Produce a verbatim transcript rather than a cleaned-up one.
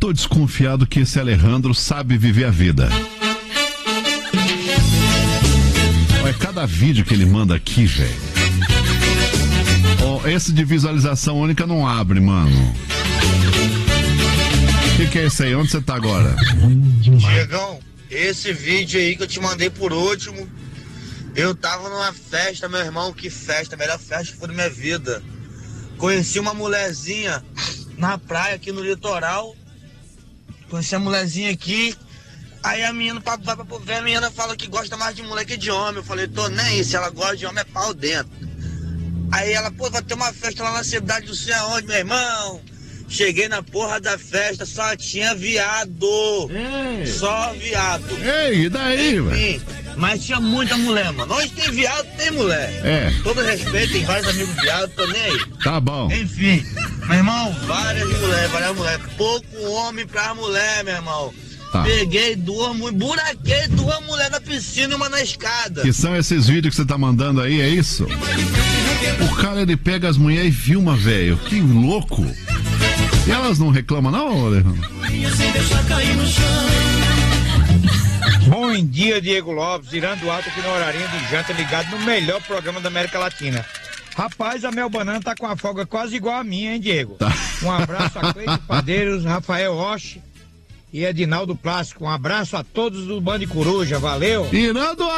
tô desconfiado que esse Alejandro sabe viver a vida. Olha, cada vídeo que ele manda aqui, velho. Oh, esse de visualização única não abre, mano. O que, que é esse aí? Onde você tá agora? Diegão, esse vídeo aí que eu te mandei por último, eu tava numa festa, meu irmão, que festa, a melhor festa que foi da minha vida. Conheci uma mulherzinha na praia aqui no litoral, conheci a mulherzinha aqui, aí a menina, vai pra ver, a menina fala que gosta mais de mulher que de homem. Eu falei, tô nem aí, se ela gosta de homem é pau dentro. Aí ela, pô, vai ter uma festa lá na cidade, não sei aonde, meu irmão. Cheguei na porra da festa, só tinha viado. Ei. Só viado. Ei, e daí, velho? Mas tinha muita mulher, mano. Onde tem viado, tem mulher. É. Todo respeito, tem vários amigos viados, tô nem aí. Tá bom. Enfim, meu irmão, várias mulheres, várias mulheres. Pouco homem pra mulher, meu irmão. Tá. Peguei duas mulheres, buraquei duas mulheres na piscina e uma na escada. Que são esses vídeos que você tá mandando aí, é isso? O cara, ele pega as mulheres e filma, velho. Que louco. E elas não reclamam, não, Alejandro? Bom dia, Diego Lopes, Irando Alto aqui no horarinho de janta, ligado no melhor programa da América Latina. Rapaz, a Mel Banana tá com a folga quase igual a minha, hein, Diego? Tá. Um abraço a Cleide Padeiros, Rafael Roche e Edinaldo Plástico. Um abraço a todos do Bande Coruja, valeu! Irando